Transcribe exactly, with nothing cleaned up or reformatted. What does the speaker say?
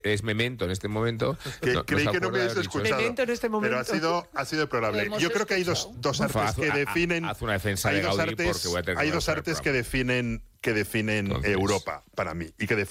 es Memento en este momento. Que, no, creí no que no me habéis escuchado. Memento en este momento. Pero ha sido, ha sido deplorable. Hemos Yo creo que hay dos, escuchado. dos Ufa, artes haz- que definen. haz una defensa hay de dos Gaudí artes, porque voy a tener que hay dos lanzar el artes que programa. definen, que definen Entonces- Europa para mí y que definen